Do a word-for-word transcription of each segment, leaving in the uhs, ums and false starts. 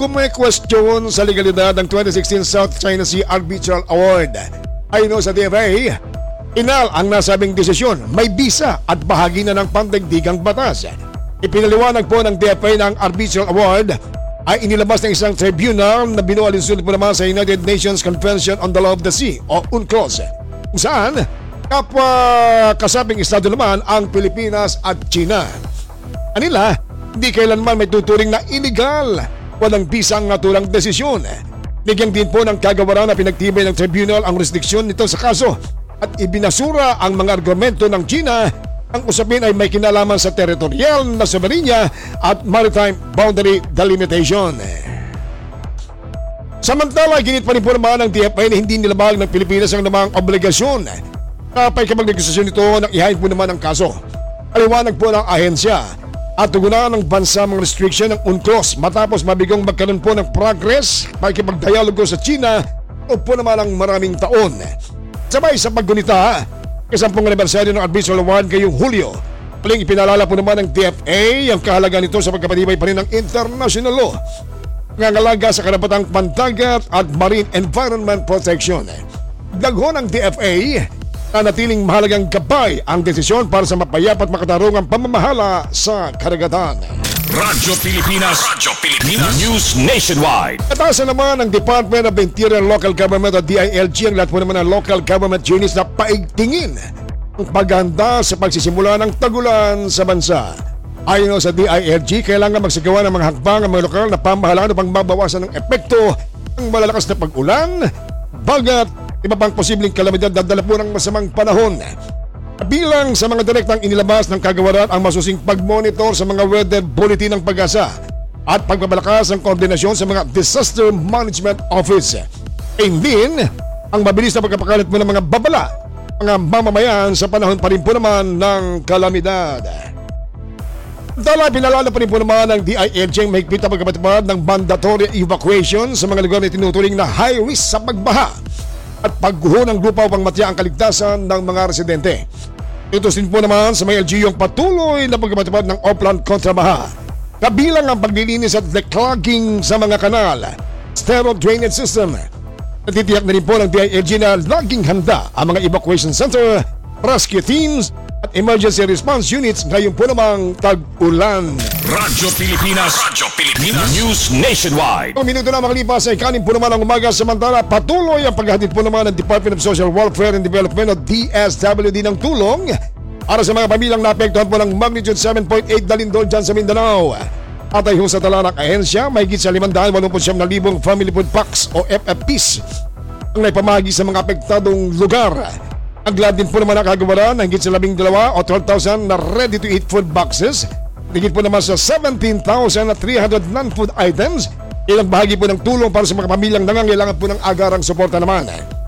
Kung may question sa legalidad ng twenty sixteen South China Sea Arbitral Award, ayon sa D F A, inal ang nasabing desisyon, may bisa at bahagi na ng pandaigdigang batas. Ipinaliwanag po ng D F A ng Arbitral Award ay inilabas ng isang tribunal na binuo alinsunod po naman sa United Nations Convention on the Law of the Sea o UNCLOS, kung saan kapwa kasabing estado naman ang Pilipinas at China. Anila, hindi kailanman may tuturing na illegal, walang bisang naturang desisyon. Bigyan din po ng kagawaran na pinagtibay ng tribunal ang jurisdiksyon nito sa kaso at ibinasura ang mga argumento ng China. Ang usapin ay may kinalaman sa territorial na soberanya at maritime boundary delimitation. Samantala, ginit pa rin po naman ng D F A na hindi nilabag ng Pilipinas ang namang obligasyon kapag kapag-negosasyon nito nang ihain po naman ang kaso. Aliwanag po ng ahensya at tugunan ng bansa mga restriction ng UNCLOS matapos mabigong magkaroon po ng progress pakikipagdialogo sa China o po naman ang maraming taon. Sabay sa paggunita, isampung anibersaryo ng Arbitral Award ngayong Hulyo, muling ipinalala po naman ng D F A ang kahalagaan nito sa pagkapatibay pa rin ng international law, ngangalaga sa karapatang pandagat at marine environment protection. Dagho ng D F A na natiling mahalagang gabay ang desisyon para sa mapayap at makatarungang pamamahala sa karagatan. Radyo Pilipinas, Radyo Pilipinas, News Nationwide. Atasan naman ng Department of Interior and Local Government o D I L G ang lahat po naman ng local government units na paigtingin ang paghahanda sa pagsisimula ng tagulan sa bansa. Ayon sa D I L G, kailangan magsagawa ng mga hakbang ang mga lokal na pamahalaan upang mabawasan ng epekto ng malalakas na pag-ulan, bagat, iba pang posibleng kalamidad na dala po ng masamang panahon. Bilang sa mga direktang inilabas ng kagawaran ang masusing pag-monitor sa mga weather bulletin ng Pag-asa at pagpapalakas ng koordinasyon sa mga Disaster Management Office. Aim din ang mabilis na pagkapakalat mo ng mga babala, mga mamamayan sa panahon pa rin po naman ng kalamidad. Dala pinalala pa rin po naman ng D I L G ang mahigpit na pagkapatupad ng mandatory evacuation sa mga lugar na tinuturing na high risk sa pagbaha at pagguho ng lupa upang matiyak ang kaligtasan ng mga residente. Ito din po naman sa may L G U ang patuloy na pagkapatupad ng Oplan kontrabaha, kabilang ang paglilinis at declogging sa mga kanal, stereo drainage system. Natitiyak na rin po ng D I L G na laging handa ang mga evacuation center, rescue teams at emergency response units ngayon po namang tag-ulan. Radyo Pilipinas, Radyo Pilipinas, News Nationwide. Kung minuto na makalipas ay kanin po naman ang umaga, samantala patuloy ang paghahatid po naman ng Department of Social Welfare and Development o D S W D ng tulong para sa mga pamilyang naapektuhan po ng magnitude seven point eight na lindol dyan sa Mindanao. At ay sa tala ng ahensya, may higit sa limandaan walumput siyam na libong family food packs o F F Ps ang naipamahagi sa mga apektadong lugar. Aglad din po naman ang kagawaran ng higit sa labing dalawa o twelve thousand na ready-to-eat food boxes. Higit po naman sa seventeen thousand na three hundred non-food items. Ilang bahagi po ng tulong para sa mga pamilyang nangangailangan po ng agarang suporta naman.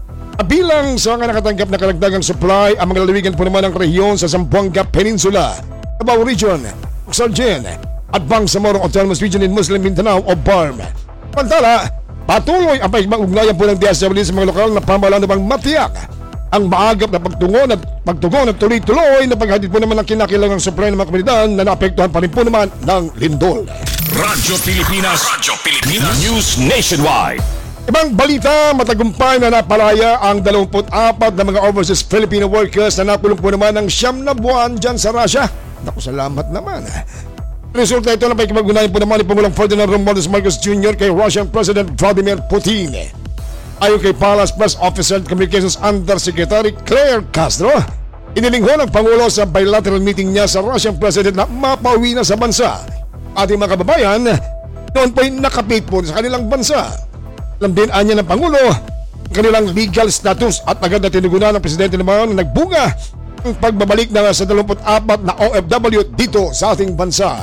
Bilang sa mga nakatanggap na karagdagang supply, ang mga lalawigan po naman ng rehiyon sa Zamboanga Peninsula, Davao Region, Sargen, at Bangsamoro Autonomous Region in Muslim Mindanao o B A R M. Pantala, patuloy ang pagmag-ugnayan po ng D S W D sa mga lokal na pamahalaan upang matiyak ang maagap na pagtungon at pagtugon at tuloy-tuloy na paghatid po naman ng kinakailangang supply ng mga komunidad na naapektuhan pa rin po naman ng lindol. Radyo Pilipinas, Radyo Pilipinas, News Nationwide. Ibang balita, matagumpay na napalaya ang dalawampu't apat na mga overseas Filipino workers na nakulong po naman ng siyam na buwan dyan sa Russia. Naku, salamat naman. Resulta ito na pakikipag-unayan po naman ni Pangulong Ferdinand Romualdez Marcos Junior kay Russian President Vladimir Putin. Ayon kay Palace Press Officer and Communications Undersecretary Claire Castro, inilingho ng Pangulo sa bilateral meeting niya sa Russian President na mapauwi na sa bansa. Ating mga kababayan, noon po'y nakapit po sa kanilang bansa. Alam din anya ng Pangulo ang kanilang legal status at agad na tinugunan ng Presidente naman na nagbunga ang pagbabalik na sa dalawampu't apat na O F W dito sa ating bansa.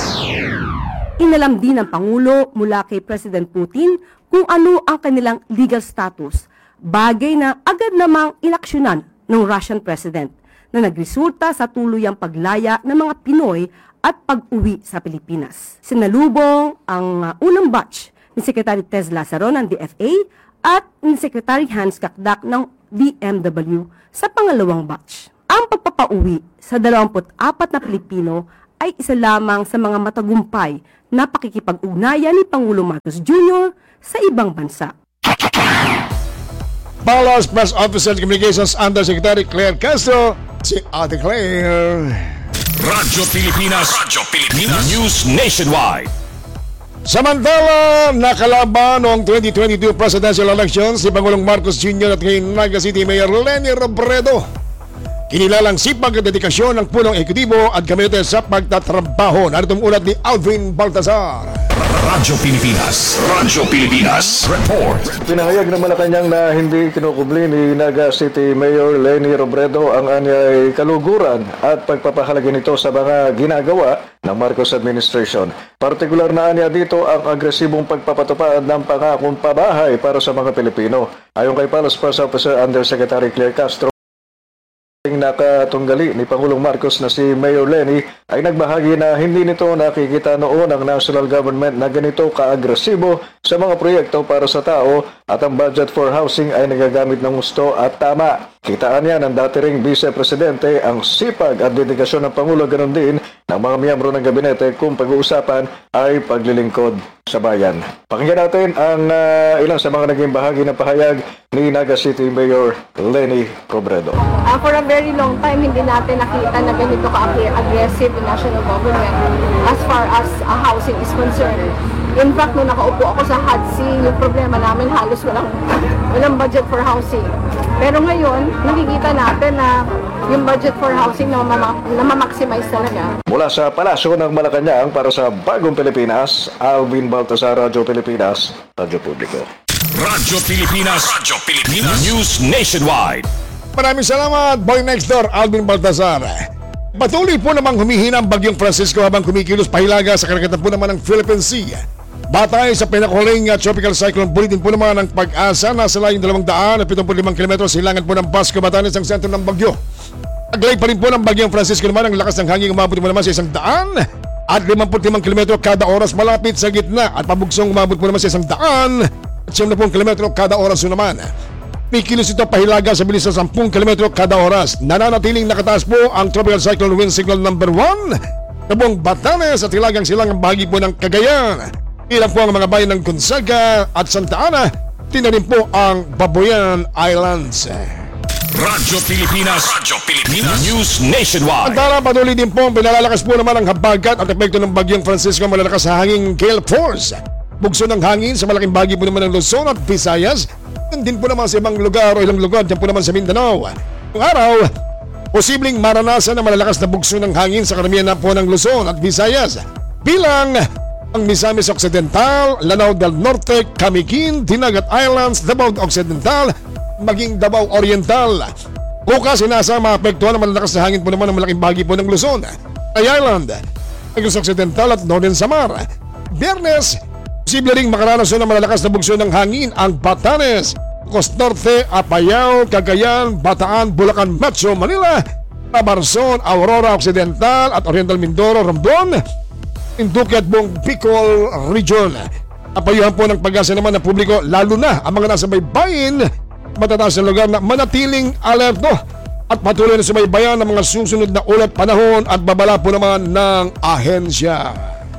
Inalam din ng Pangulo mula kay President Putin kung ano ang kanilang legal status, bagay na agad namang inaksyonan ng Russian President na nagresulta sa tuluyang paglaya ng mga Pinoy at pag-uwi sa Pilipinas. Sinalubong ang uh, unang batch ni Secretary Tez Lazaro ng D F A at ni Secretary Hans Kakdak ng D M W sa pangalawang batch. Ang pagpapauwi sa dalawampu't apat na Pilipino ay isa lamang sa mga matagumpay na pakikipag-ugnayan ni Pangulong Marcos Junior sa ibang bansa. Palace Press Officer Communications Undersecretary Claire Castro, si Ate Claire. Radyo Pilipinas. Radyo Pilipinas. News Nationwide. Samantala, nakalaban noong twenty twenty-two presidential elections si Pangulong Marcos Junior at ngayon Naga City Mayor Leni Robredo. Kinilalang sipag at dedikasyon ng punong ekutibo at gabinete sa pagtatrabaho. Narito ang ulat ni Alvin Baltazar. Radyo Pilipinas. Radyo Pilipinas. Report. Pinahayag ng Malacanang na hindi kinukubli ni Naga City Mayor Leni Robredo ang anyay kaluguran at pagpapahalaga nito sa mga ginagawa ng Marcos administration. Partikular na anya dito ang agresibong pagpapatupad ng pangakong pabahay para sa mga Pilipino. Ayon kay Palace Press Officer Undersecretary Claire Castro, nakatunggali ni Pangulong Marcos na si Mayor Leni ay nagbahagi na hindi nito nakikita noon ang national government na ganito kaagresibo sa mga proyekto para sa tao at ang budget for housing ay nagagamit ng gusto at tama. Kitaan niya ng dati ring Vice Presidente ang sipag at dedikasyon ng Pangulo, ganoon din ng mga miyembro ng gabinete kung pag-uusapan ay paglilingkod sa bayan. Pakinggan natin ang uh, ilang sa mga naging bahagi ng pahayag ni Naga City Mayor Leni Robredo. Uh, for a very long time, hindi natin nakita na ganito ka-aggressive yung national government as far as uh, housing is concerned. In fact, nung nakaupo ako sa H U D C, yung problema namin halos walang, walang budget for housing. Pero ngayon, nakikita natin na yung budget for housing na, mama, na ma-maximize talaga. Mula sa Palasyo ng Malacanang para sa Bagong Pilipinas, Alvin Baltazar, Radyo Pilipinas, Radyo Publiko. Radyo Pilipinas. Radyo Pilipinas. News Nationwide. Maraming salamat, Boy Next Door, Alvin Baltazar. Patuloy po namang humihina ang bagyong Francisco habang kumikilos pahilaga sa karagatan po naman ng Philippine Sea. Batay sa pinakuling uh, tropical cyclone bulletin po naman ng pag-asa, nasa layong dalawang daan at pitong limang kilometro silangan po ng Basco, Batanes ang sentro ng bagyo. Aglay pa rin po ng bagyong Francisco naman ang lakas ng hangin umabot po naman sa isang daan at limampu't limang kilometro kada oras malapit sa gitna at pabugsong umabot po naman sa isang daan at siyam na pong kilometro kada oras naman. May kilos ito pahilaga sa bilis sa sampung kilometro kada oras. Nananatiling nakataas po ang tropical cyclone wind signal number one na buong Batanes at hilagang silangang bahagi po ng Cagayan. Ilan po ang mga bayan ng Gonzaga at Santa Ana, tinarin po ang Babuyan Islands. Radyo Pilipinas. Radyo Pilipinas. News Nationwide. Ang tala patuloy din po, pinalalakas po naman ang habagat at epekto ng bagyong Francisco, malalakas sa hangin gale force. Bugso ng hangin sa malaking bahagi po naman ng Luzon at Visayas. Din po naman sa ibang lugar o ilang lugar dyan po naman sa Mindanao. Ang araw, posibleng maranasan ang malalakas na bugso ng hangin sa karamihan na po ng Luzon at Visayas. Bilang ang Misamis Occidental, Lanao del Norte, Camiguin, Dinagat Islands, Davao Occidental, maging Davao Oriental. Bukas, inasa maapektuhan ng malalakas na hangin po naman ng malaking bahagi po ng Luzon, Ay Island, Negros Occidental at Northern Samar. Biyernes, posible ring makaranas ng malalakas na bugso ng hangin ang Batanes, Coast Norte, Apayao, Cagayan, Bataan, Bulacan, Metro Manila, Tabarzon, Aurora Occidental at Oriental Mindoro, Romblon, Induque at buong Bicol Region. Apayuhan po ng pag-asa naman ng publiko, lalo na ang mga nasa baybayin, matataas na lugar na manatiling alerto at patuloy na sumaybayan ng mga susunod na ulat panahon at babala po naman ng ahensya.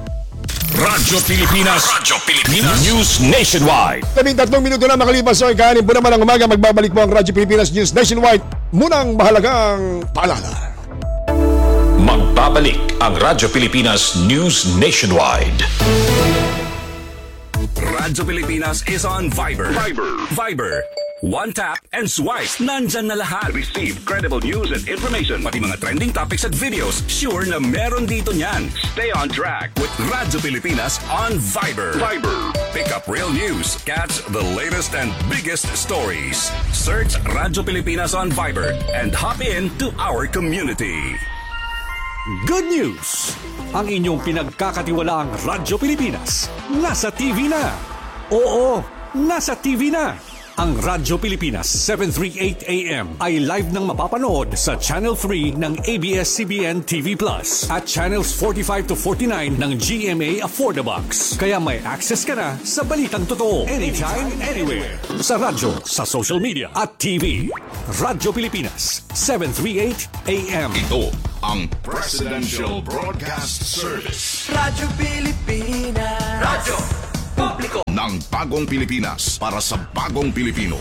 Radyo Pilipinas. Radyo Pilipinas. News Nationwide. Labing tatlong minuto na makalipas sa ikahanin po naman ang umaga, magbabalik po ang Radyo Pilipinas News Nationwide. Munang mahalagang paalala. Magbabalik ang Radyo Pilipinas News Nationwide. Radyo Pilipinas is on Viber. Viber. Viber. One tap and swipe. Nandyan na lahat. Receive credible news and information. Pati mga trending topics at videos. Sure na meron dito niyan. Stay on track with Radyo Pilipinas on Viber. Viber. Pick up real news. Catch the latest and biggest stories. Search Radyo Pilipinas on Viber and hop in to our community. Good news! Ang inyong pinagkakatiwalaang Radyo Pilipinas nasa T V na. Oo, nasa T V na. Ang Radyo Pilipinas seven thirty-eight A M ay live nang mapapanood sa Channel three ng A B S C B N T V Plus at Channels forty-five to forty-nine ng G M A Affordabox. Kaya may access ka na sa balitang totoo anytime, anywhere. Sa radyo, sa social media at T V. Radyo Pilipinas seven thirty-eight A M. Ito ang Presidential Broadcast Service Radyo Pilipinas. Radyo Publiko ng Bagong Pilipinas para sa Bagong Pilipino.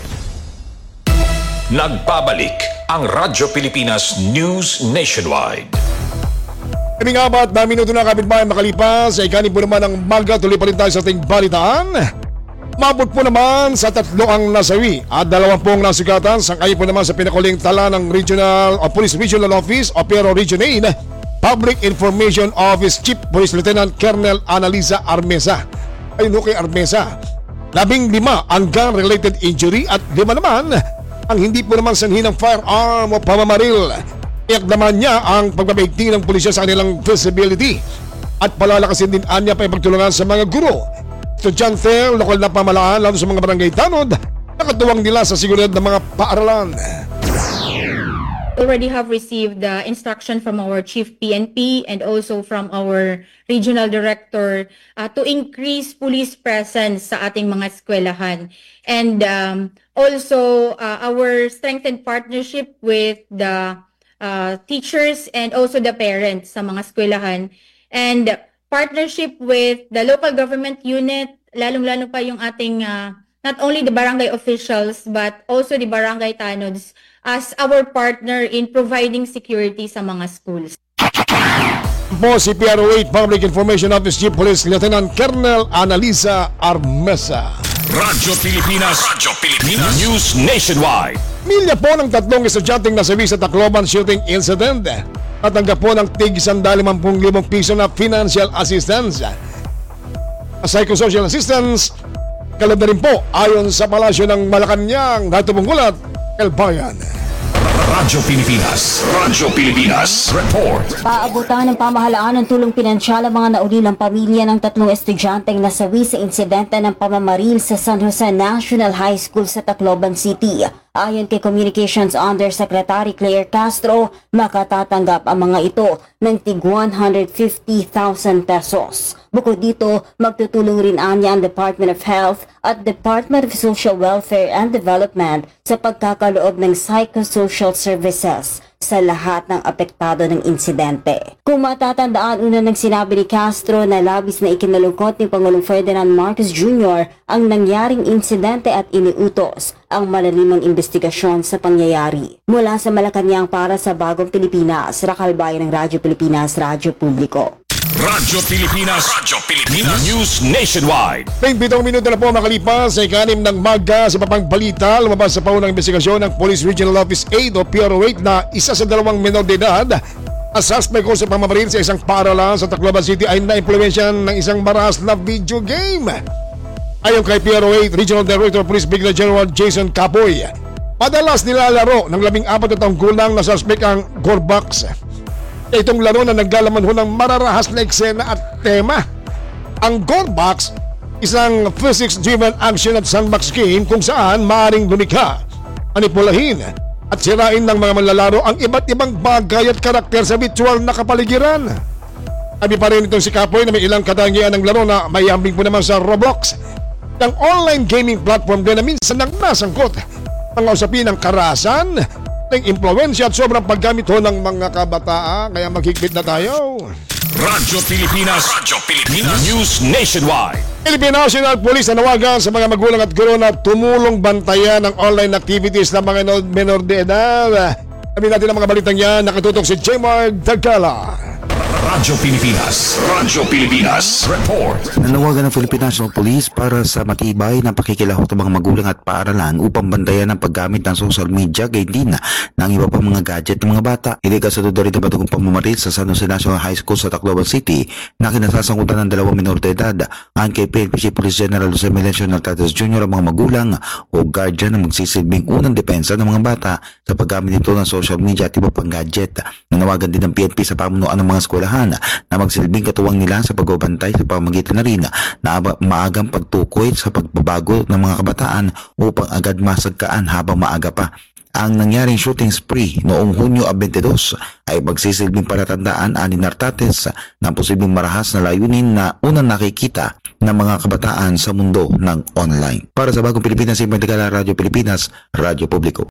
Nagbabalik ang Radyo Pilipinas News Nationwide. Kaming apat na minuto na kapitbahay makalipas ay kanin po naman ang maga. Tuloy pa rin tayo sa ating balitaan. Mabot po naman sa tatlo ang nasawi at dalawampung nasugatan. Sangayon po naman sa pinakuling tala ng Regional o Police Regional Office o Pero Region eight Public Information Office Chief Police Lieutenant Colonel Analisa Armesa. Ayun ho kay Armesa, labing lima ang gun-related injury at lima naman ang hindi po naman sanhi ng firearm o pamamaril. Iyak naman niya ang pagbabaigting ng pulisya sa kanilang visibility at palalakasin din anya pa ipagtulungan sa mga guro, estudyante, lokal na pamahalaan lalo sa mga barangay tanod na katuwang nila sa seguridad ng mga paaralan. Already have received the instruction from our Chief P N P and also from our Regional Director uh, to increase police presence sa ating mga eskwelahan. And um, also uh, our strengthened partnership with the uh, teachers and also the parents sa mga eskwelahan. And partnership with the local government unit, lalong-lalo pa yung ating uh, not only the barangay officials but also the barangay tanods as our partner in providing security sa mga schools. Po si P R O eight Public Information Office Chief Police Lieutenant Colonel Analisa Armesa. Radyo Pilipinas, Radyo Pilipinas News Nationwide. Milya po ng tatlong estudyanteng nasawi sa Tacloban shooting incident. Natanggap po ng tig one hundred fifty thousand piso na financial assistance. Psychosocial assistance, kalab na rin po ayon sa palasyo ng Malacanang. Natupunggulat, El Bayan. Radyo Pilipinas, Radyo Pilipinas Report. Paabutan ng pamahalaan ng tulong pinansyal ang mga naulilang pamilya ng tatlong estudyanteng nasawi sa insidente ng pamamaril sa San Jose National High School sa Tacloban City. Ayon kay Communications Undersecretary Claire Castro, makatatanggap ang mga ito ng tig one hundred fifty thousand pesos. Bukod dito, magtutulong rin anya ang Department of Health at Department of Social Welfare and Development sa pagkakaloob ng psychosocial services sa lahat ng apektado ng insidente. Kung matatandaan, una nang sinabi ni Castro na labis na ikinalungkot ni Pangulong Ferdinand Marcos Junior ang nangyaring insidente at iniutos ang malalimang investigasyon sa pangyayari. Mula sa Malacanang para sa Bagong Pilipinas, Rakalbayan ng Radyo Pilipinas, Radyo Publiko. Radyo Pilipinas, Radyo Pilipinas News Nationwide. Pitong minuto na po makalipas sa ikanim ng maga sa papang balita. Lumabas sa paunang investigasyon ng Police Regional Office eight o P R O eight na isa sa dalawang menor de edad ang suspect ko sa pamamaril sa isang paaralan sa Tacloban City ay na-impluwensyahan ng isang maras na video game. Ayon kay P R O eight Regional Director Police Brigadier General Jason Capoy, madalas nilalaro ng labing apat na taong gulang na suspect ang Gorbox. Itong laro na naglalaman ho ng mararahas na eksena at tema. Ang Gorbox, isang physics-driven action at sandbox game kung saan maaaring lumikha, manipulahin at sirain ng mga manlalaro ang iba't ibang bagay at karakter sa virtual na kapaligiran. Sabi pa rin itong si Kapoy na may ilang katangian ng laro na may ambing po naman sa Roblox, ng online gaming platform din na minsan nang nasangkot mga usapin ng karahasan, ng impluwensya at sobrang paggamit ho ng mga kabataan. Kaya maghigpit na tayo. Radyo Pilipinas, Radyo Pilipinas News Nationwide. Philippine National Police nanawagan sa mga magulang at guro na tumulong bantayan ang online activities ng mga menor de edad. Sabi natin ang mga balitang yan, nakatutok si J. Mark Dagala. Radyo Pilipinas, Radyo Pilipinas Report. Nanawagan ng Philippine National Police para sa matibay na pakikilahok ng mga magulang at paaralan upang bantayan ang paggamit ng social media, gayon din ng iba pang mga gadget ng mga bata. Hindi kasunod rin ang batugong pamamaril sa San Jose National High School sa Tacloban City na kinasasangkutan ng dalawang minor de edad. Ayon kay P N P Chief Police General Jose Melencio Naltates Junior, ang mga magulang o guardian na magsisilbing unang depensa ng mga bata sa paggamit nito ng social media at iba pang gadget. Nanawagan din ng P N P sa pamunuan ng mga eskwelahan na magsilbing katuwang nila sa pagbabantay sa pamamagitan na rin na maagang pagtukoy sa pagbabago ng mga kabataan upang agad masagkaan habang maaga pa. Ang nangyaring shooting spree noong Hunyo twenty-two ay magsisilbing palatandaan ani Nartates ng posibleng marahas na layunin na unang nakikita ng mga kabataan sa mundo ng online. Para sa Bagong Pilipinas, Impertigala, Radyo Pilipinas, Radyo Publiko.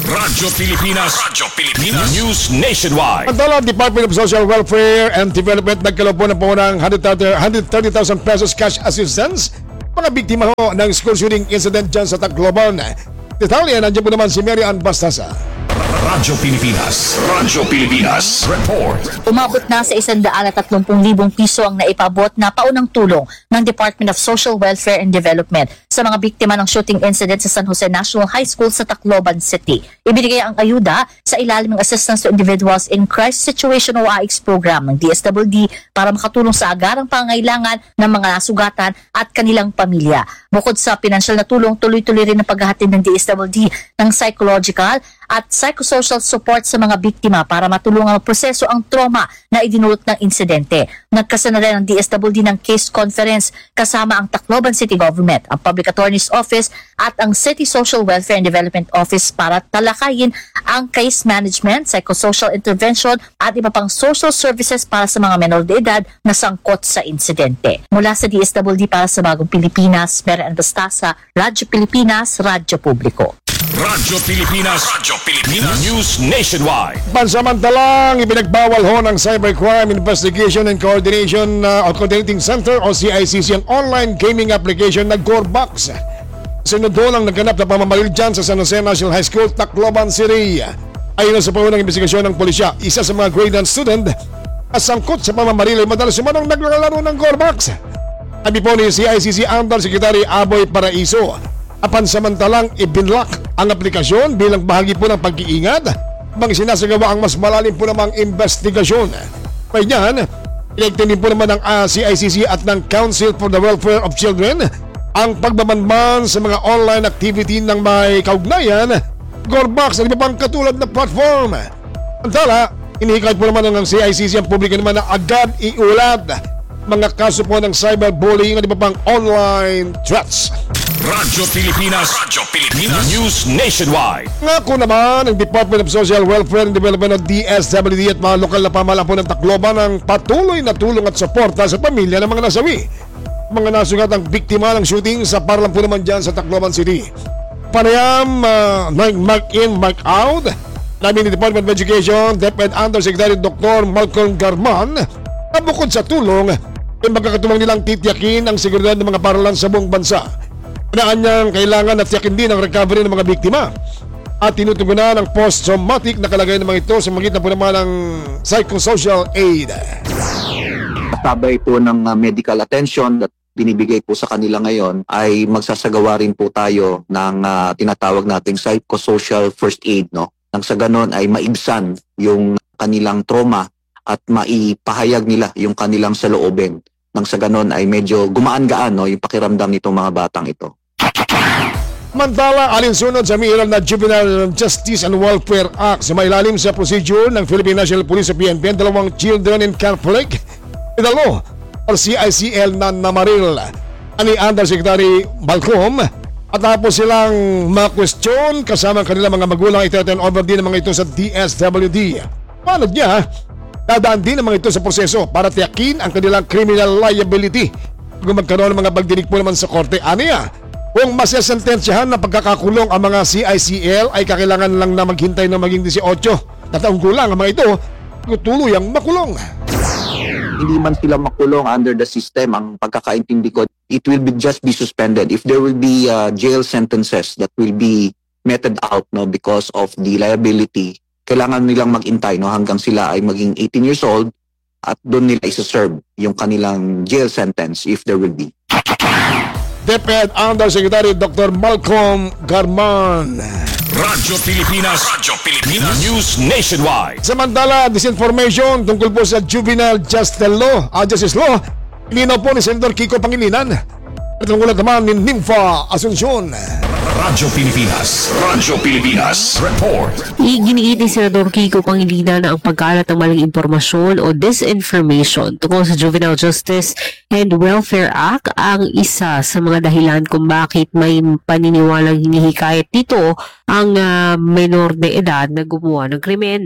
Radyo Pilipinas. Radyo Pilipinas. News Nationwide. Antala, Department of Social Welfare and Development nagkaloob po ng po ng one hundred thirty thousand pesos cash assistance mga biktima ho ng school shooting incident dyan sa Tacloban. Detalye, nandiyan po naman si Mary Ann Bastasa. Radyo Pilipinas. Radyo Pilipinas. Report. Umabot na sa one hundred thirty libong piso ang naipabot na paunang tulong ng Department of Social Welfare and Development sa mga biktima ng shooting incident sa San Jose National High School sa Tacloban City. Ibinigay ang ayuda sa ilalim ng Assistance to Individuals in Crisis Situation o A I X program ng D S W D para makatulong sa agarang pangangailangan ng mga nasugatan at kanilang pamilya. Bukod sa pinansyal na tulong, tuloy-tuloy rin ang paghahatid ng D S W D ng psychological at psychosocial support sa mga biktima para matulungan proseso ang trauma na idinulot ng insidente. Nagkasana rin ang D S W D ng case conference kasama ang Tacloban City Government, ang Public Attorney's Office at ang City Social Welfare and Development Office para talakayin ang case management, psychosocial intervention at iba pang social services para sa mga menor de edad na sangkot sa insidente. Mula sa D S W D para sa Bagong Pilipinas, Mary Ann Bastasa, Radyo Pilipinas, Radyo Publiko. Radyo Pilipinas. Radyo Pilipinas. News Nationwide. Pansamantalang ibinagbawal ho ng Cybercrime Investigation and Coordination uh, or Coordinating Center o C I C C ang online gaming application na Gorebox. Sunod ho lang nagganap na pamamaril dyan sa San Jose National High School, Tacloban City. Ayon sa paunang investigasyon ng pulisya, isa sa mga grade one student asangkot sa pamamaril ay madalas sumanong naglalaro ng Gorebox. Sabi po ni C I C C Undersecretary Aboy Paraiso, apansamantalang ibinlock ang aplikasyon bilang bahagi po ng pag-iingat bang sinasagawa ang mas malalim po namang investigasyon. May niyan, pinagtinin po naman ng uh, C I C C at ng Council for the Welfare of Children ang pagbabanban sa mga online activity ng may kaugnayan, Gorebox at iba pang katulad na platform. Antala, inihikayat po naman ng C I C C ang publiko naman na agad iulat mga kaso po ng cyberbullying at iba pang online threats. Radyo Pilipinas. Radyo Pilipinas. News Nationwide. Ngako naman ang Department of Social Welfare and Development o D S W D at mga lokal na pamahalaan po ng Tacloban ang patuloy na tulong at suporta sa pamilya ng mga nasawi. Mga nasugat ang biktima ng shooting sa parlang po naman dyan sa Tacloban City. Panayam, uh, mark in, mark out. Namin ni Department of Education, DepEd Undersecretary Doctor Malcolm Garman, na bukod sa tulong, ay magkakatuwang nilang titiyakin ang seguridad ng mga paralan sa buong bansa. Pinaan niyang kailangan at tiyakin din ang recovery ng mga biktima at tinutugunan ang post-traumatic na kalagayan ng mga ito sa magitan po naman ng psychosocial aid. Kasabay po ng uh, medical attention at binibigay po sa kanila ngayon ay magsasagawa rin po tayo ng uh, tinatawag nating psychosocial first aid, no? Nang sa ganon ay maibsan yung kanilang trauma at maipahayag nila yung kanilang saloobin. Nang sa ganon ay medyo gumaan-gaan, no, yung pakiramdam nitong mga batang ito. Mantala, alinsunod sa miiral na Juvenile Justice and Welfare Act sa mailalim sa procedure ng Philippine National Police o P N P, dalawang children in conflict, idalo or C I C L na namaril ani Undersecretary Malcolm at tapos silang ma-question kasama kanilang mga magulang. Itaturn over din ng mga ito sa D S W D. Paano niya? Dadaan din ng mga ito sa proseso para tiyakin ang kanilang criminal liability kung magkaroon ng mga pagdinig po naman sa korte. Ano yan? Kung masasentensyahan na pagkakakulong ang mga C I C L ay kakailangan lang na maghintay na maging eighteen na taong gulang ang mga ito tuluyang makulong. Hindi man sila makulong under the system, ang pagkakaintindi ko, it will be just be suspended. If there will be uh, jail sentences that will be meted out, no, because of the liability, kailangan nilang mag-intay, no, hanggang sila ay maging eighteen years old at doon nila isa-serve yung kanilang jail sentence if there will be. DepEd Undersecretary Doctor Malcolm Garman. Radyo Pilipinas. Radyo Pilipinas. News Nationwide. Samantala, disinformation tungkol po sa Juvenile Justice Law, uh, Justice Law, linaw po ni Senator Kiko Pangilinan. At tungkol naman ni Nympha Asuncion. Radyo Pilipinas. Radyo Pilipinas. Report. Iginiit ni Senador Kiko Pangilinan na ang pagkalat ng maling impormasyon o disinformation tungkol sa Juvenile Justice and Welfare Act ang isa sa mga dahilan kung bakit may paniniwalang hinihikayat dito ang uh, menor de edad na gumawa ng krimen.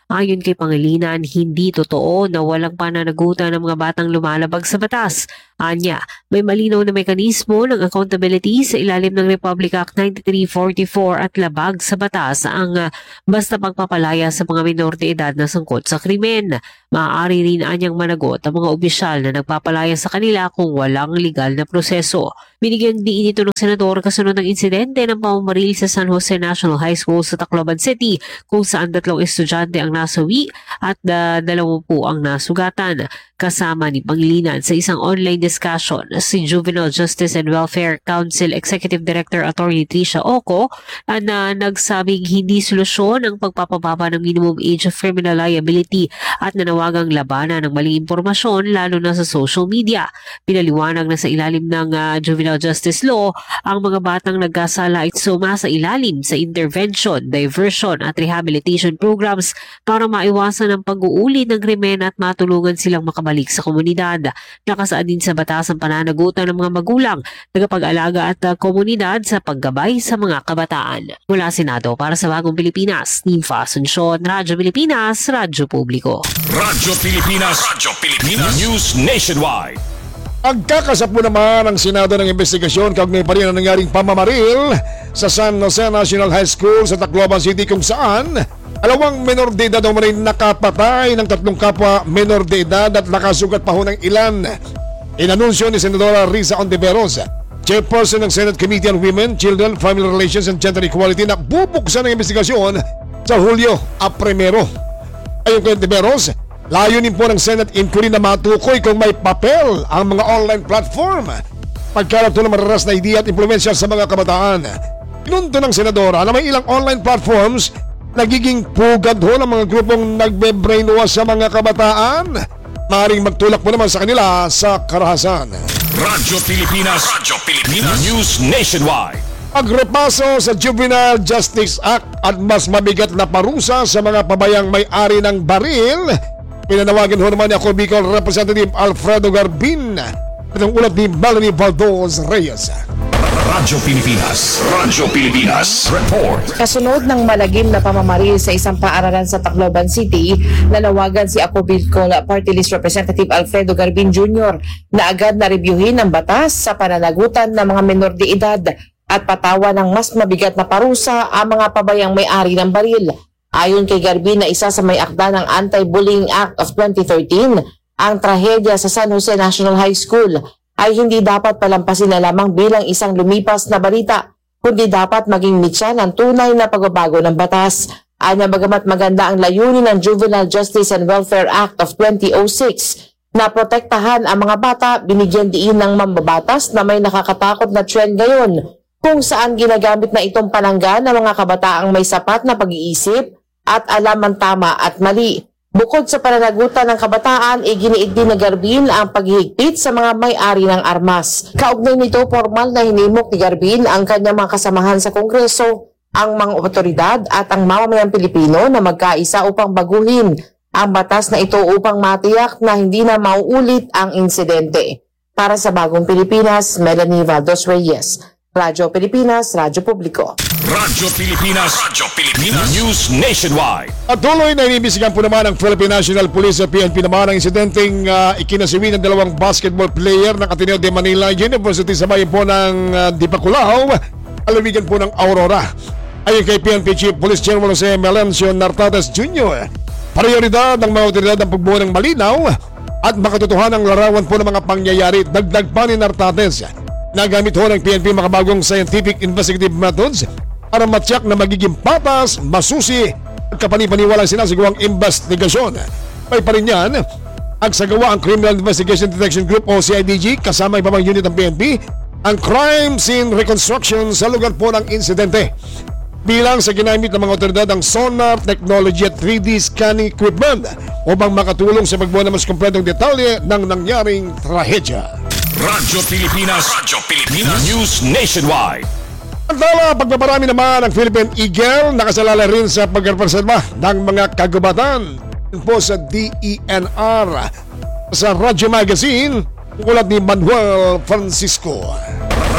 Ayon kay Pangilinan, hindi totoo na walang pananagutan ng mga batang lumalabag sa batas. Anya, may malinaw na mekanismo ng accountability sa ilalim ng Republic Act ninety-three forty-four at labag sa batas ang uh, basta pagpapalaya sa mga minor de edad na sangkot sa krimen. Maaari rin anyang managot ang mga opisyal na nagpapalaya sa kanila kung walang legal na proseso. Binigyan din ito ng senador kasunod ng insidente ng pamamaril sa San Jose National High School sa Tacloban City kung saan tatlong estudyante ang nasawi at uh, dalawampu ang nasugatan. Kasama ni Pangilinan sa isang online discussion si Juvenile Justice and Welfare Council Executive Director Attorney Tricia Oco na nagsabing hindi solusyon ang pagpapababa ng minimum age of criminal liability at nanawagang labanan ng maling impormasyon lalo na sa social media. Pinaliwanag na sa ilalim ng uh, Juvenile Justice Law, ang mga batang nagkasala ay sumasa ilalim sa intervention, diversion at rehabilitation programs para maiwasan ang pag-uuli ng krimen at matulungan silang makabalik sa komunidad. Nakasaad din sa batas ang pananagutan ng mga magulang, tagapag-alaga at uh, komunidad sa paggabay sa mga kabataan. Mula Senado para sa Bagong Pilipinas, Ninfa Asuncion, Radyo Pilipinas, Radyo Publiko. Radyo Pilipinas, Radyo Pilipinas, News Nationwide. Agkakasapo naman ang Senado ng investigasyon kaugnay pa rin ang nangyaring pamamaril sa San Jose National High School sa Tacloban City kung saan dalawang menor de edad ang marin nakapatay ng tatlong kapwa menor de edad at nakasugat pa ho ng ilan. Inanunsyo ni Senadora Risa Ontiveros, Chairperson ng Senate Committee on Women, Children, Family Relations and Gender Equality na bubuksan ng investigasyon sa Hulyo a primero. Ayon kay Ontiveros, layunin po ng Senate inquiry na matukoy kung may papel ang mga online platform pagkalat ng mararas na ideya at impluensya sa mga kabataan. Pinunto ng Senadora na may ilang online platforms nagiging pugad ho ng mga grupong nagbe-brainwash sa mga kabataan. Maaaring magtulak po naman sa kanila sa karahasan. Radyo Pilipinas, Radyo Pilipinas, News Nationwide. Pagrepaso sa Juvenile Justice Act at mas mabigat na parusa sa mga pabayang may-ari ng baril, pinanawagan ho naman ni ako Bicol Representative Alfredo Garbin at ang ulat ni Melanie Valdos Reyes. Radyo Pilipinas, Radyo Pilipinas, report. Kasunod ng malagim na pamamaril sa isang paaralan sa Tacloban City, nanawagan si Ako Bicol Party List Representative Alfredo Garbin Junior na agad na reviewin ang batas sa pananagutan ng mga menor de edad at patawa ng mas mabigat na parusa ang mga pabayang may-ari ng baril. Ayon kay Garbin na isa sa may akda ng Anti-Bullying Act of twenty thirteen, ang trahedya sa San Jose National High School ay hindi dapat palampasin na lamang bilang isang lumipas na balita, kundi dapat maging mitya ng tunay na pagbabago ng batas. Anya bagamat maganda ang layunin ng Juvenile Justice and Welfare Act of twenty oh six na protektahan ang mga bata, binigyan diin ng mambabatas na may nakakatakot na trend ngayon kung saan ginagamit na itong panangga ng mga kabataang may sapat na pag-iisip at alam ang tama at mali. Bukod sa pananagutan ng kabataan, iginiid din na Garbin ang paghihigpit sa mga may-ari ng armas. Kaugnay nito, formal na hinimok ni Garbin ang kanyang mga kasamahan sa Kongreso, ang mga otoridad at ang mamamayang Pilipino na magkaisa upang baguhin ang batas na ito upang matiyak na hindi na mauulit ang insidente. Para sa Bagong Pilipinas, Melanie Valdos Reyes. Radyo Pilipinas, Radyo Publiko. Radyo Pilipinas, Radyo Pilipinas, News Nationwide. At tuloy na inimbestigahan po naman ng Philippine National Police o P N P naman ang insidenteng uh, ikinasiwi ng dalawang basketball player ng Ateneo de Manila University sa bayan po ng uh, Dipakulaw, alawigan po ng Aurora. Ayon kay P N P Chief Police Chairman Jose Melencio Nartates Junior, prioridad ng mga otoridad ang pagbuo ng malinaw at makatotohanang larawan po ng mga pangyayari. Dagdag pa ni Nartates, nagamit ho ng P N P makabagong scientific investigative methods para matyak na magiging patas, masusi at kapanipaniwalang sinasagawang investigasyon. May pa rin yan, agsagawa ang Criminal Investigation Detection Group o C I D G kasama ibang unit ng P N P ang crime scene reconstruction sa lugar po ng insidente. Bilang sa ginamit ng mga otoridad ang sonar technology at three D scanning equipment upang makatulong sa pagbuo ng mas kompletong detalye ng nangyaring trahedya. Radyo Pilipinas, Radyo Pilipinas, News Nationwide. Pagdala, pagpaparami naman ang Philippine Eagle nakasalala rin sa pagrepresenta ng mga kagubatan po sa D E N R. Sa Radyo Magazine, ulat ni Manuel Francisco.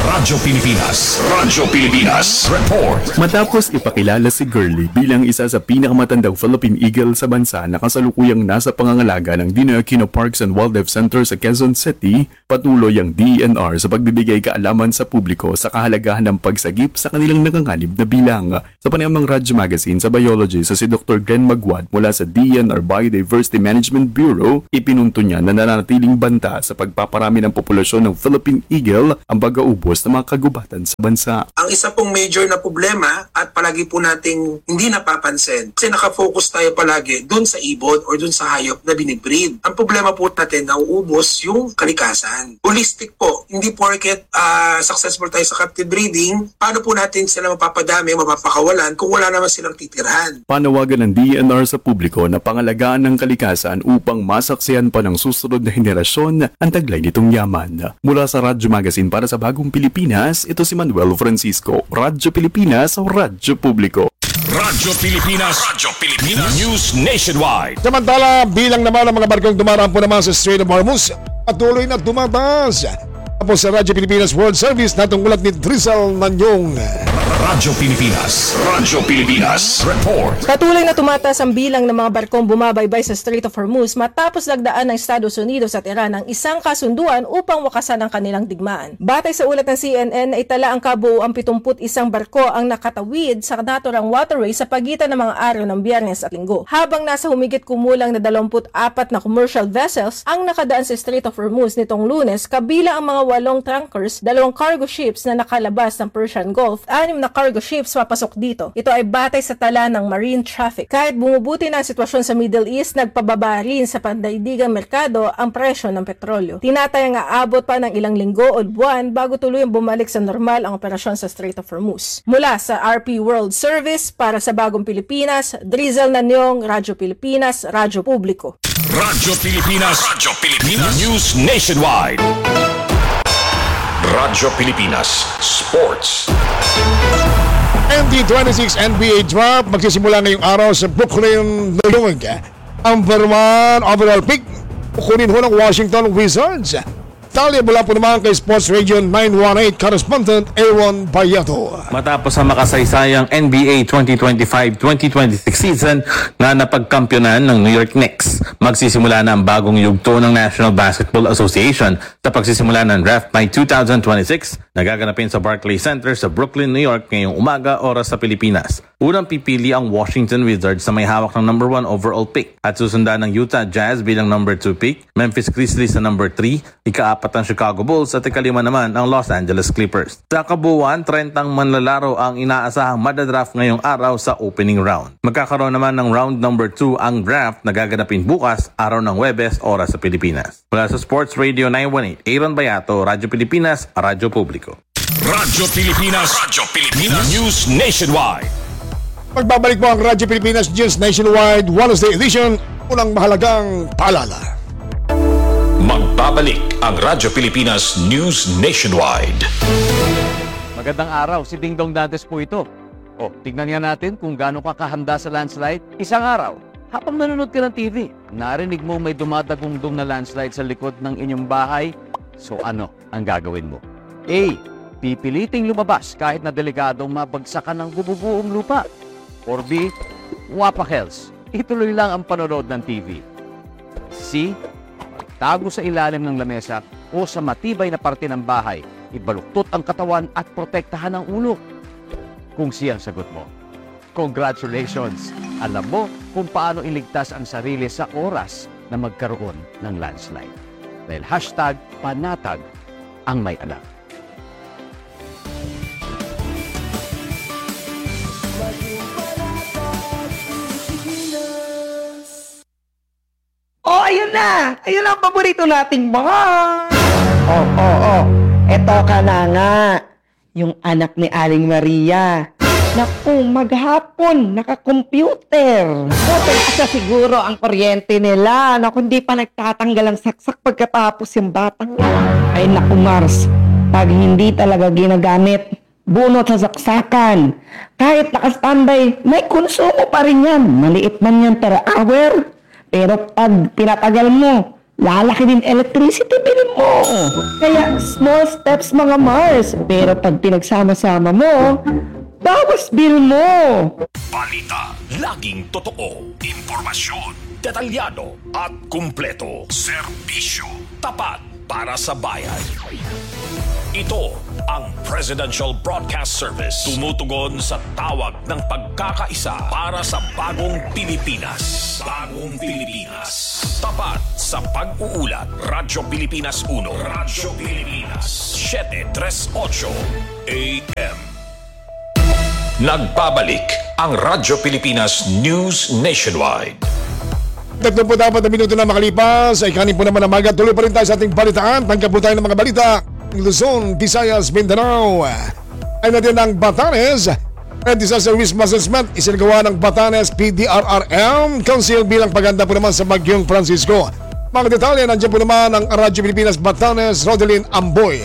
Radyo Pilipinas. Radyo Pilipinas. Report. Matapos ipakilala si Girlie bilang isa sa pinakamatandang Philippine Eagle sa bansa na kasalukuyang nasa pangangalaga ng Dinoy Aquino Parks and Wildlife Center sa Quezon City, patuloy ang D E N R sa pagbibigay kaalaman sa publiko sa kahalagahan ng pagsagip sa kanilang nanganganib na bilang. Sa panayam ng Radyo Magazine sa biology sa si Doctor Glenn Magwad mula sa D E N R Biodiversity Management Bureau, ipinunto niya na nananatiling banta sa pagpaparami ng populasyon ng Philippine Eagle ang pag-aubos ng mga kagubatan sa bansa. Ang isa pong major na problema at palagi po nating hindi napapansin kasi nakafocus tayo palagi dun sa ibon or dun sa hayop na binibreed. Ang problema po natin na uubos yung kalikasan. Holistic po, hindi porket uh, successful tayo sa captive breeding, paano po natin sila mapapadami, mapapakawalan kung wala naman silang titirhan. Panawagan ng D E N R sa publiko na pangalagaan ng kalikasan upang masaksihan pa ng susunod na henerasyon ang taglay nitong yaman. Mula sa Radyo Magazine para sa Bagong Pilipinas, ito si Manuel Francisco, Radyo Pilipinas o Radyo Publiko. Radyo Pilipinas. Radyo Pilipinas. News Nationwide. Samantala, bilang naman ang mga barkong dumaraan po naman sa Strait of Hormuz, patuloy na tumataas. Tapos sa Radyo Pilipinas World Service, natunggulat ni Drizzle Nanyong. Radyo Pilipinas. Radyo Pilipinas. Report. Patuloy na tumataas ang bilang ng mga barkong bumabaybay sa Strait of Hormuz matapos lagdaan ng Estados Unidos at Iran ang isang kasunduan upang wakasan ang kanilang digmaan. Batay sa ulat ng C N N, itala ang kabuuang pitungput isang barko ang nakatawid sa naturang waterway sa pagitan ng mga araw ng Biyernes at Linggo. Habang nasa humigit kumulang na dalawampu't apat na commercial vessels ang nakadaan sa Strait of Hormuz nitong Lunes, kabilang ang mga walong tankers, dalawang cargo ships na nakalabas ng Persian Gulf, anim na cargo ships papasok dito. Ito ay batay sa tala ng marine traffic. Kahit bumubuti na ang sitwasyon sa Middle East, nagpababa rin sa pandaigdigang merkado ang presyo ng petrolyo. Tinatayang aabot pa ng ilang linggo o buwan bago tuluyang bumalik sa normal ang operasyon sa Strait of Hormuz. Mula sa R P World Service para sa Bagong Pilipinas, Drizzle Nanyong, Radyo Pilipinas, Radyo Publiko. Radyo Pilipinas. Radyo Pilipinas. News Nationwide. Radyo Pilipinas Sports. N B A twenty-six N B A Draft magsisimula ngayong araw sa Brooklyn, New York. Ang number one overall pick kukunin ho ng Washington Wizards. Talya mula po naman kay Sports Radio nine one eight correspondent Aaron Bayato. Matapos ang makasaysayang N B A twenty twenty-five twenty twenty-six season na napagkampyonan ng New York Knicks, magsisimula na ang bagong yugto ng National Basketball Association sa pagsisimula ng draft by two thousand twenty-six na gaganapin sa Barclays Center sa Brooklyn, New York ngayong umaga oras sa Pilipinas. Unang pipili ang Washington Wizards na may hawak ng number one overall pick at susundan ng Utah Jazz bilang number two pick, Memphis Grizzlies sa number three, ikaapat ang Chicago Bulls at ikalima naman ang Los Angeles Clippers. Sa kabuuan, trentang manlalaro ang inaasahang madadraft ngayong araw sa opening round. Magkakaroon naman ng round number two ang draft na gaganapin bukas, araw ng Huwebes, oras sa Pilipinas. Mula sa Sports Radio nine one eight, Aaron Bayato, Radyo Pilipinas, Radyo Publiko. Radyo Pilipinas. Radyo Pilipinas. News Nationwide. Magbabalik po ang Radyo Pilipinas News Nationwide Wednesday edition. Unang mahalagang paalala. Magbabalik ang Radyo Pilipinas News Nationwide. Magandang araw, si Dingdong Dantes po ito. O, tignan nga natin kung gaano ka kahanda sa landslide. Isang araw, habang nanonood ka ng T V, narinig mo may dumadagungdong na landslide sa likod ng inyong bahay. So ano ang gagawin mo? A. Pipiliting lumabas kahit na delikadong mabagsakan ng bububuong lupa. Or B. Wapakels, ituloy lang ang panonood ng T V. C. Tago sa ilalim ng lamesa o sa matibay na parte ng bahay, ibaluktot ang katawan at protektahan ang ulo. Kung siyang sagot mo, congratulations! Alam mo kung paano iligtas ang sarili sa oras na magkaroon ng landslide. Dahil hashtag panatag ang may alam. Oh, ayun na! Ayun ang paborito nating mga... Oh, oh, oh. Eto ka na nga. Yung anak ni Aling Maria. Naku, maghapon, naka-computer. Buti asa siguro ang kuryente nila. Naku, hindi pa nagtatanggal ang saksak pagkatapos yung batang. Ay, naku, Mars. Pag hindi talaga ginagamit, bunot sa saksakan. Kahit naka-standby, may konsumo pa rin yan. Maliit man yan per hour. Pero pag pinatagal mo, lalaki din electricity bill mo. Kaya small steps mga Mars, pero pag pinagsama-sama mo, bawas bill mo. Balita, laging totoo. Impormasyon, detalyado at kumpleto. Serbisyo, tapat para sa bayan. Ito ang Presidential Broadcast Service. Tumutugon sa tawag ng pagkakaisa para sa bagong Pilipinas. Bagong Pilipinas. Tapat sa pag-uulat. Radyo Pilipinas uno. Radyo Pilipinas seven thirty-eight A M. Nagbabalik ang Radyo Pilipinas News Nationwide. Tatlo po dapat na minuto na makalipas ay kanin po naman ang maga. Tuloy pa rin tayo sa ating balitaan. Tanggap po tayo ng mga balita. Luzon, Visayas, Mindanao ay natin ang Batanes Disaster Risk Assessment isinagawa ng Batanes P D R R M Council bilang paghanda po naman sa Bagyong Francisco. Mga detalye, nandiyan po naman ang Radyo Pilipinas Batanes, Rodelyn Amboy.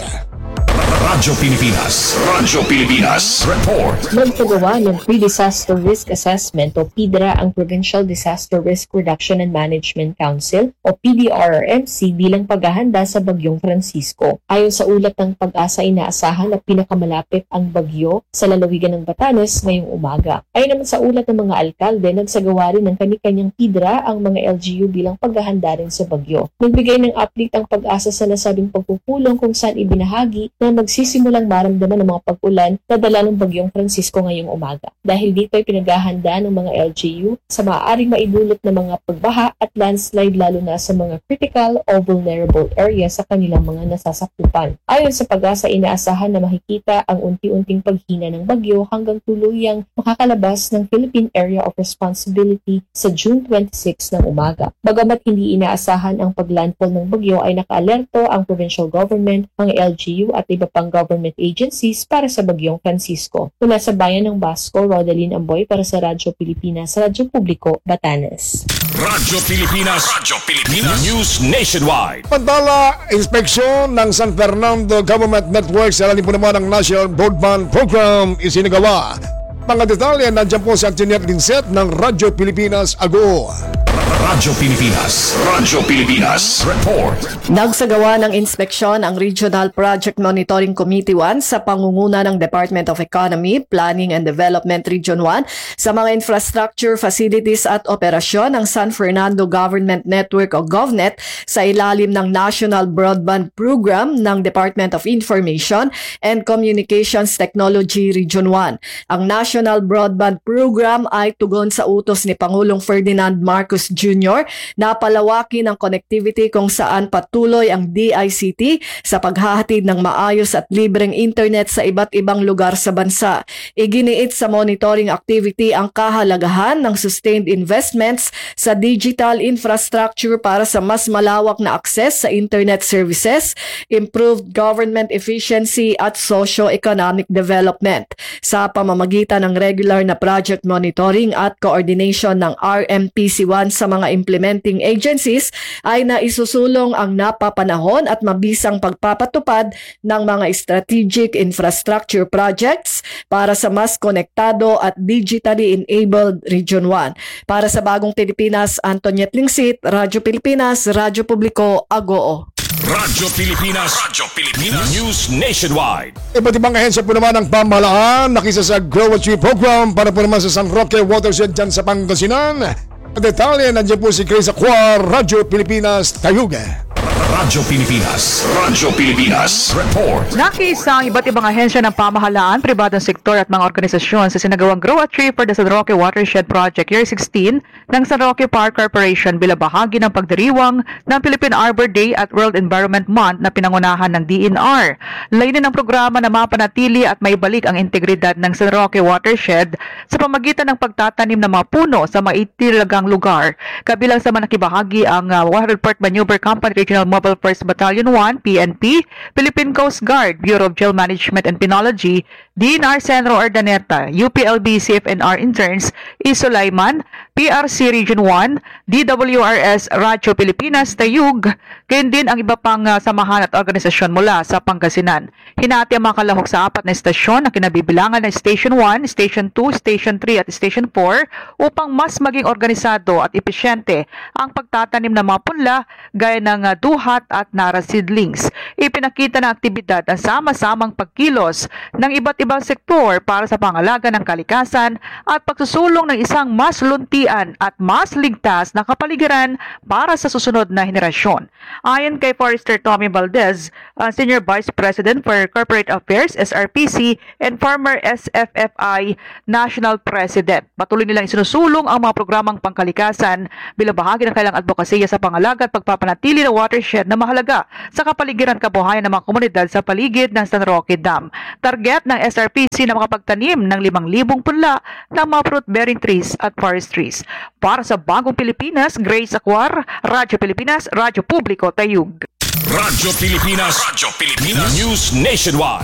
Radyo Pilipinas, Radyo Pilipinas Report. Nagpagawa ng Pre-Disaster Risk Assessment o P D R A ang Provincial Disaster Risk Reduction and Management Council o P D R R M C bilang paghahanda sa Bagyong Francisco. Ayon sa ulat ng Pag-asa, inaasahan na pinakamalapit ang bagyo sa lalawigan ng Batanes ngayong umaga. Ayon naman sa ulat ng mga alkalde, nagsagawa rin ng kani-kanyang P D R A ang mga L G U bilang paghahanda rin sa bagyo. Nagbigay ng update ang Pag-asa sa nasabing pagpupulong kung saan ibinahagi na magsisimulang maramdaman ng mga pag-ulan na dala ng Bagyong Francisco ngayong umaga. Dahil dito ay pinaghahanda ng mga L G U sa maaaring maidulot na mga pagbaha at landslide lalo na sa mga critical o vulnerable area sa kanilang mga nasasakupan. Ayon sa Pag-asa, inaasahan na makikita ang unti-unting paghina ng bagyo hanggang tuluyang makakalabas ng Philippine Area of Responsibility sa June twenty-six ng umaga. Bagamat hindi inaasahan ang paglandfall ng bagyo ay naka-alerto ang provincial government, mga L G U at iba pang government agencies para sa Bagyong Francisco. Mula sa bayan ng Basco, Rodelyn Amboy para sa Radyo Pilipinas, Radyo Publiko, Batanes. Radyo Pilipinas, Radyo Pilipinas News Nationwide. Pantala, inspeksyon ng San Fernando Government Network sa lalim po naman ng National Broadband Program isinagawa. Mga detalye, nandiyan po si Antoinette Lincet ng Radyo Pilipinas Agoo. Radyo Pilipinas, Radyo Pilipinas Report. Nagsagawa ng inspeksyon ang Regional Project Monitoring Committee one sa pangunguna ng Department of Economy, Planning and Development Region one sa mga infrastructure, facilities at operasyon ng San Fernando Government Network o GovNet sa ilalim ng National Broadband Program ng Department of Information and Communications Technology Region one. Ang National Broadband Program ay tugon sa utos ni Pangulong Ferdinand Marcos Junior na palawakin ang connectivity kung saan patuloy ang D I C T sa paghahatid ng maayos at libreng internet sa iba't ibang lugar sa bansa. Iginiit sa monitoring activity ang kahalagahan ng sustained investments sa digital infrastructure para sa mas malawak na access sa internet services, improved government efficiency at socio-economic development. Sa pamamagitan ng regular na project monitoring at coordination ng R M P C one sa mga implementing agencies ay naisusulong ang napapanahon at mabisang pagpapatupad ng mga strategic infrastructure projects para sa mas konektado at digitally enabled Region one. Para sa Bagong Pilipinas, Antoinette Lincet, Radyo Pilipinas, Radyo Publiko, Agoo. Radyo Pilipinas, Radyo Pilipinas News Nationwide. Iba't ibang ahensya po naman ng pamahalaan nakisa sa Grow a Tree Program para po naman sa San Roque Watershed dyan sa Pangasinan. Detalye, nandiyan po si Chris Aquar, Radyo Pilipinas, Tayuga. Radyo Pilipinas, Radyo Pilipinas Report. Nakisa ang iba't ibang ahensya ng pamahalaan, pribadong sektor at mga organisasyon sa sinagawang Grow a Tree for the San Roque Watershed Project Year sixteen ng San Roque Park Corporation bilang bahagi ng pagdiriwang ng Philippine Arbor Day at World Environment Month na pinangunahan ng D N R. Layunin ng programa na mapanatili at maibalik ang integridad ng San Roque Watershed sa pamagitan ng pagtatanim ng mga puno sa maitilagang lugar. Kabilang sa mga nakibahagi ang uh, Water Port Maneuver Company Regional Mobile Naval First Battalion one, P N P, Philippine Coast Guard, Bureau of Jail Management and Penology, D N R Centro Urdaneta, U P L B C F N R interns, E. Sulaiman, P R C Region one, D W R S Radyo Pilipinas, Tayug, gayon din ang iba pang uh, samahan at organisasyon mula sa Pangasinan. Hinati ang mga kalahok sa apat na estasyon na kinabibilangan na Station one, Station two, Station three at Station four upang mas maging organisado at epesyente ang pagtatanim ng mga punla gaya ng uh, duhat at nara seedlings. Ipinakita ng aktibidad ang sama-samang pagkilos ng iba't ibang sektor para sa pangalaga ng kalikasan at pagsusulong ng isang mas luntian at mas ligtas na kapaligiran para sa susunod na henerasyon. Ayon kay Forester Tommy Valdez, uh, Senior Vice President for Corporate Affairs, S R P C, and former S F F I National President, patuloy nilang isinusulong ang mga programang pangkalikasan bilang bahagi ng kailang advokasya sa pangalaga at pagpapanatili ng watershed na mahalaga sa kapaligiran kabuhayan ng mga komunidad sa paligid ng San Roque Dam. Target ng S R P C na makapagtanim ng limang libong punla ng mga fruit-bearing trees at forest trees. Para sa Bagong Pilipinas, Grace Acuar, Radyo Pilipinas, Radyo Publiko, Tayug. Radyo Pilipinas, Radyo Pilipinas, News Nationwide.